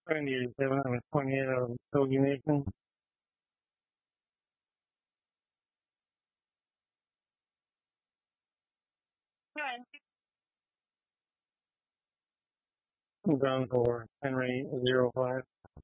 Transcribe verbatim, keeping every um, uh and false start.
Randy eighty-seven, I'm twenty-eight out of Togi Nation. I'm down for Henry zero five.